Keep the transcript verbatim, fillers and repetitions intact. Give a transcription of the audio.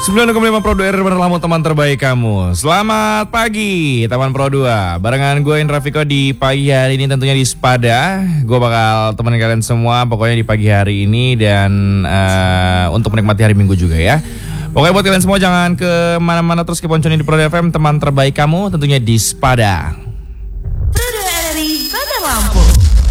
sembilan koma lima Pro dua R berlamu teman terbaik kamu. Selamat pagi teman Pro dua. Barengan gue Indra Fiko di pagi hari ini tentunya di Spada. Gue bakal temenin kalian semua pokoknya di pagi hari ini dan uh, untuk menikmati hari Minggu juga ya. Pokoknya buat kalian semua jangan ke mana-mana terus keponconin di Pro F M teman terbaik kamu tentunya di Spada.